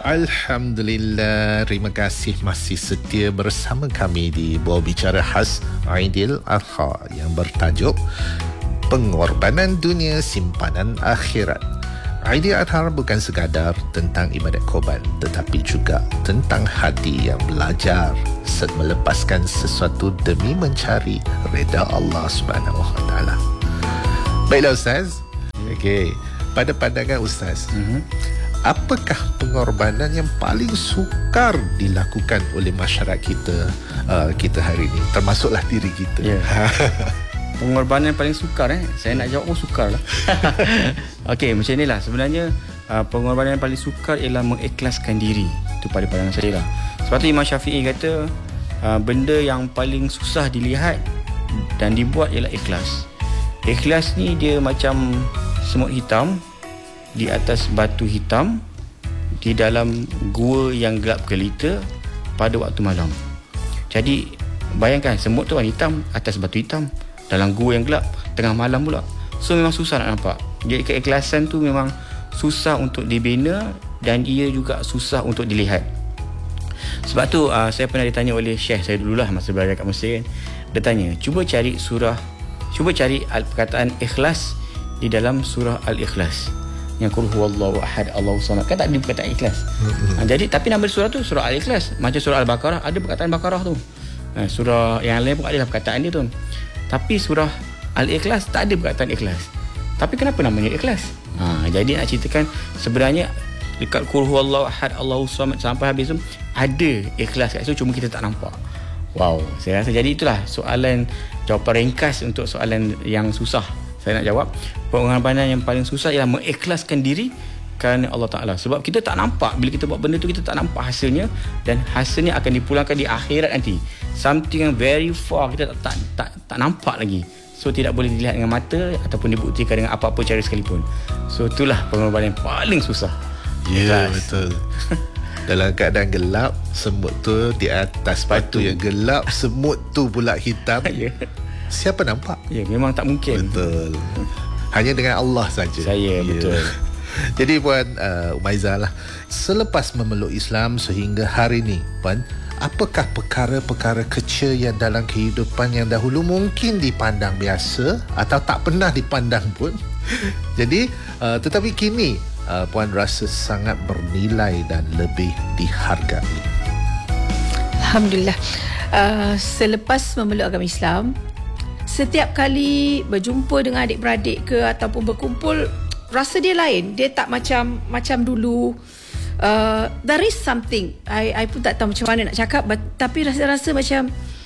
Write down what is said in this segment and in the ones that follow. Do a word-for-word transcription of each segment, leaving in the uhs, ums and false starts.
Alhamdulillah, terima kasih masih setia bersama kami di Buah Bicara Khas Aidil Adha yang bertajuk Pengorbanan Dunia Simpanan Akhirat. Aidil Adha bukan sekadar tentang ibadat korban, tetapi juga tentang hati yang belajar serta melepaskan sesuatu demi mencari reda Allah Subhanahu Wa Taala. Baiklah Ustaz. Okey, pada pandangan Ustaz, mm-hmm. apakah pengorbanan yang paling sukar dilakukan oleh masyarakat kita uh, kita hari ini, termasuklah diri kita? Yeah. Pengorbanan yang paling sukar eh saya nak jawab pun sukar lah. Okey, macam inilah sebenarnya uh, pengorbanan yang paling sukar ialah mengikhlaskan diri. Itu pada pandangan saya lah. Sebab tu Imam Syafi'i kata uh, benda yang paling susah dilihat dan dibuat ialah ikhlas. Ikhlas ni dia macam semut hitam di atas batu hitam di dalam gua yang gelap gelita pada waktu malam. Jadi bayangkan semut tu kan hitam atas batu hitam dalam gua yang gelap tengah malam pula. So memang susah nak nampak. Jadi keikhlasan tu memang susah untuk dibina dan ia juga susah untuk dilihat. Sebab tu uh, saya pernah ditanya oleh Syekh saya dululah masa belajar kat Mesir kan. Dia tanya, cuba cari surah, cuba cari perkataan ikhlas di dalam surah Al-Ikhlas. Yang qul huwallahu ahad Allahu samad, kan tak ada perkataan ikhlas. Mm-hmm. Ha, jadi tapi nama surah tu surah Al-Ikhlas. Macam surah Al-Baqarah ada perkataan Baqarah tu. Ha, surah yang lain pun ada perkataan dia tu. Tapi surah Al-Ikhlas tak ada perkataan ikhlas. Tapi kenapa namanya ikhlas? Ha, jadi nak ceritakan sebenarnya dekat qul huwallahu ahad Allahu samad sampai habis tu ada ikhlas kat situ, cuma kita tak nampak. Wow, saya rasa jadi itulah soalan, jawapan ringkas untuk soalan yang susah saya nak jawab. Pengorbanan yang paling susah ialah mengikhlaskan diri kerana Allah Ta'ala. Sebab kita tak nampak, bila kita buat benda tu kita tak nampak hasilnya, dan hasilnya akan dipulangkan di akhirat nanti. Something yang very far, kita tak tak tak, tak nampak lagi. So tidak boleh dilihat dengan mata ataupun dibuktikan dengan apa-apa cara sekalipun. So itulah pengorbanan yang paling susah. Ya, yeah, betul. Dalam keadaan gelap, semut tu di atas batu, batu yang gelap, semut tu pula hitam. Yeah. Siapa nampak? Ya, memang tak mungkin. Betul. Hanya dengan Allah saja. Saya, ya. Betul. Jadi Puan uh, Umaizah lah, selepas memeluk Islam sehingga hari ini, Puan, apakah perkara-perkara kecil yang dalam kehidupan yang dahulu mungkin dipandang biasa atau tak pernah dipandang pun, jadi uh, tetapi kini uh, Puan rasa sangat bernilai dan lebih dihargai? Alhamdulillah. Uh, selepas memeluk agama Islam, setiap kali berjumpa dengan adik-beradik ke ataupun berkumpul, rasa dia lain. Dia tak macam macam dulu. Uh, there is something. I I pun tak tahu macam mana nak cakap, but, tapi rasa-rasa macam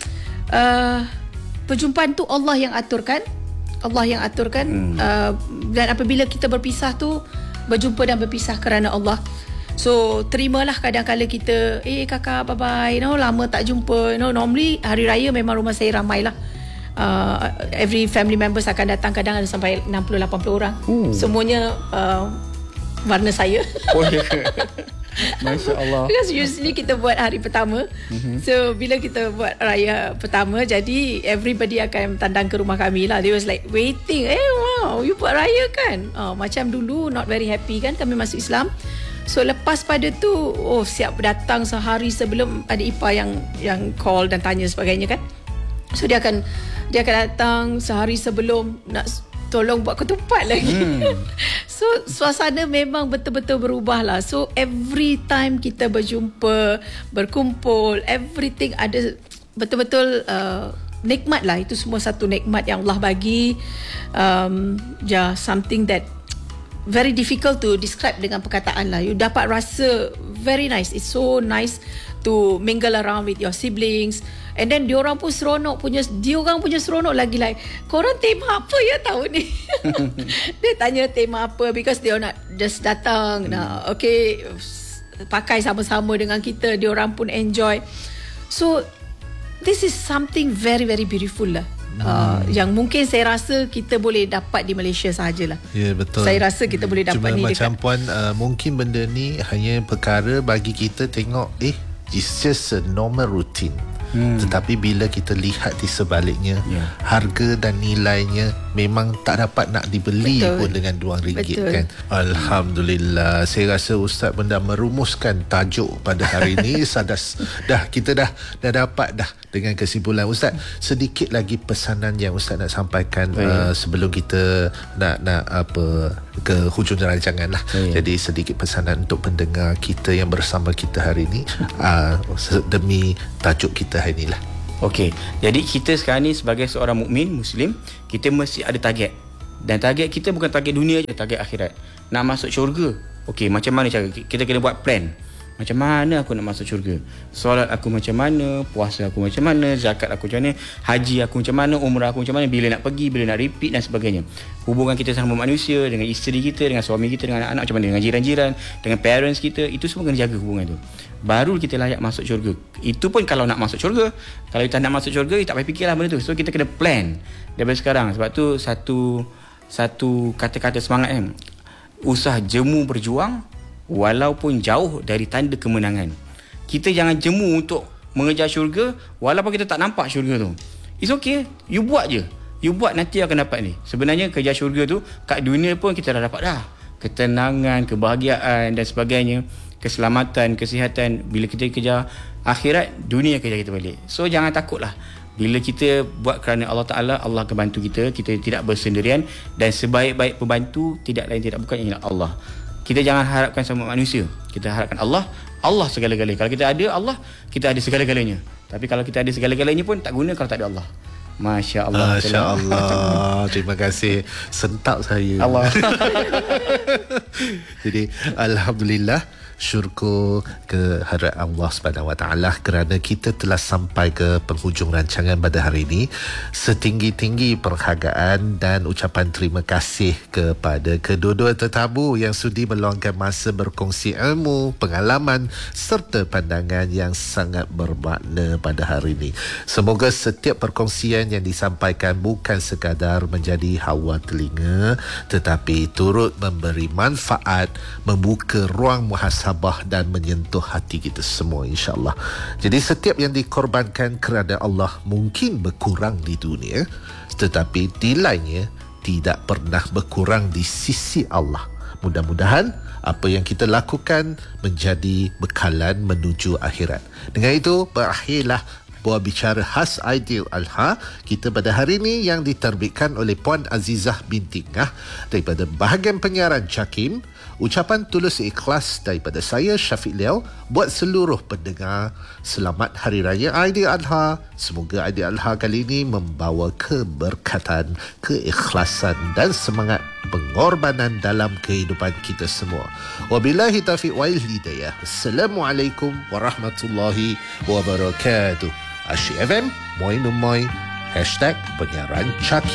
uh, perjumpaan tu Allah yang aturkan. Allah yang aturkan. Hmm. Uh, dan apabila kita berpisah tu, berjumpa dan berpisah kerana Allah. So terimalah kadang-kadang kita, eh kakak bye bye, no, lama tak jumpa. No, normally hari raya memang rumah saya ramai lah. Uh, every family members akan datang, kadang ada sampai enam puluh lapan puluh orang. Hmm. Semuanya uh, warna saya. Oh, yeah. Masya Allah. Because usually kita buat hari pertama. Mm-hmm. So bila kita buat raya pertama, jadi everybody akan tandang ke rumah kami lah. They was like waiting. Eh wow, you buat raya kan? Uh, macam dulu not very happy kan kami masuk Islam. So lepas pada tu, oh siap datang sehari sebelum, ada ipar yang yang call dan tanya sebagainya kan. So dia akan dia akan datang sehari sebelum nak tolong buat ketupat lagi. Hmm. So suasana memang betul-betul berubah lah. So every time kita berjumpa, berkumpul, everything ada betul-betul uh, nikmat lah. Itu semua satu nikmat yang Allah bagi. Um, yeah, something that very difficult to describe dengan perkataan lah. You dapat rasa very nice. It's so nice to mingle around with your siblings. And then diorang pun seronok punya, diorang punya seronok lagi like, korang tema apa ya tahun ni? Dia tanya tema apa, because dia nak just datang, hmm. nah, okay, pakai sama-sama dengan kita, diorang pun enjoy. So this is something very very beautiful lah. Uh, hmm. yang mungkin saya rasa kita boleh dapat di Malaysia sahajalah. Ya, betul. Saya rasa kita boleh dapat. Cuma ni macam dekat. Puan, uh, mungkin benda ni hanya perkara bagi kita tengok, eh, it's just a normal routine. hmm. tetapi bila kita lihat di sebaliknya, yeah. harga dan nilainya memang tak dapat nak dibeli Betul. pun dengan dua ringgit. Betul. Kan. Alhamdulillah, saya rasa Ustaz benda merumuskan tajuk pada hari ini. Sadas, dah kita dah dah dapat dah dengan kesimpulan. Ustaz, sedikit lagi pesanan yang Ustaz nak sampaikan uh, sebelum kita nak nak apa ke hujung rancangan lah. Oh, ya. Jadi sedikit pesanan untuk pendengar kita yang bersama kita hari ini uh, demi tajuk kita hari ini lah. Okey, jadi kita sekarang ni sebagai seorang mukmin Muslim, kita mesti ada target. Dan target kita bukan target dunia je, target akhirat. Nak masuk syurga. Okey, macam mana cara? Kita kena buat plan. Macam mana aku nak masuk syurga? Solat aku macam mana? Puasa aku macam mana? Zakat aku macam mana? Haji aku macam mana? Umrah aku macam mana? Bila nak pergi? Bila nak repeat dan sebagainya. Hubungan kita sama manusia, dengan isteri kita, dengan suami kita, dengan anak-anak macam mana? Dengan jiran-jiran, dengan parents kita. Itu semua kena jaga hubungan tu. Baru kita layak masuk syurga. Itu pun kalau nak masuk syurga. Kalau kita nak masuk syurga, kita tak payah fikirlah benda tu. So kita kena plan daripada sekarang. Sebab tu satu satu kata-kata semangat kan. Usah jemu berjuang walaupun jauh dari tanda kemenangan. Kita jangan jemu untuk mengejar syurga walaupun kita tak nampak syurga tu. It's okay, you buat je. You buat, nanti akan dapat ni. Sebenarnya kejar syurga tu kat dunia pun kita dah dapat dah. Ketenangan, kebahagiaan dan sebagainya, keselamatan, kesihatan. Bila kita kejar akhirat, dunia kejar kita balik. So jangan takutlah. Bila kita buat kerana Allah Ta'ala, Allah akan bantu kita. Kita tidak bersendirian. Dan sebaik-baik pembantu tidak lain tidak bukan ialah Allah. Kita jangan harapkan sama manusia. Kita harapkan Allah. Allah segala-galanya. Kalau kita ada Allah, kita ada segala-galanya. Tapi kalau kita ada segala-galanya pun tak guna kalau tak ada Allah. Masya Allah. Masya Allah. Terima kasih. Sentak saya. Allah. Jadi Alhamdulillah, syukur kehadirat Allah Subhanahu Wa Taala kerana kita telah sampai ke penghujung rancangan pada hari ini. Setinggi-tinggi penghargaan dan ucapan terima kasih kepada kedua-dua tetamu yang sudi meluangkan masa berkongsi ilmu, pengalaman serta pandangan yang sangat bermakna pada hari ini. Semoga setiap perkongsian yang disampaikan bukan sekadar menjadi hawa telinga, tetapi turut memberi manfaat, membuka ruang muhasabah dan menyentuh hati kita semua, insya-Allah. Jadi setiap yang dikorbankan kerana Allah mungkin berkurang di dunia, tetapi nilainya tidak pernah berkurang di sisi Allah. Mudah-mudahan apa yang kita lakukan menjadi bekalan menuju akhirat. Dengan itu berakhirlah buah bicara khas Aidil Adha kita pada hari ini yang diterbitkan oleh Puan Azizah binti Ngah daripada bahagian penyiaran Jakim. Ucapan tulus ikhlas daripada saya, Syafiq Liao, buat seluruh pendengar. Selamat Hari Raya Aidil Adha. Semoga Aidil Adha kali ini membawa keberkatan, keikhlasan dan semangat pengorbanan dalam kehidupan kita semua. Wabillahi taufiq wal hidayah. Assalamualaikum warahmatullahi wabarakatuh. Asyik F M, moi numoi, hashtag penyiaran Jakim.